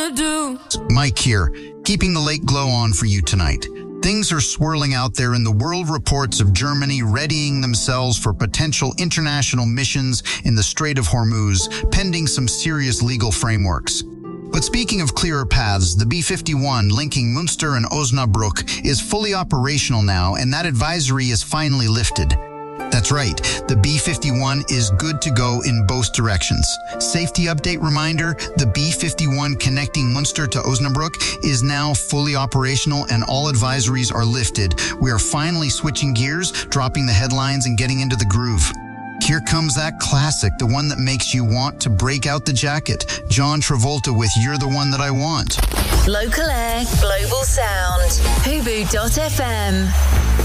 gonna do? Mike here, keeping the late glow on for you tonight. Things are swirling out there in the world reports of Germany readying themselves for potential international missions in the Strait of Hormuz, pending some serious legal frameworks. But speaking of clearer paths, the B-51 linking Münster and Osnabrück is fully operational now, and that advisory is finally lifted. That's right, the B-51 is good to go in both directions. Safety update reminder, the B-51 connecting Münster to Osnabrück is now fully operational and all advisories are lifted. We are finally switching gears, dropping the headlines and getting into the groove. Here comes that classic, the one that makes you want to break out the jacket. John Travolta with You're the One That I Want. Local Air, Global Sound, Hubu.fm.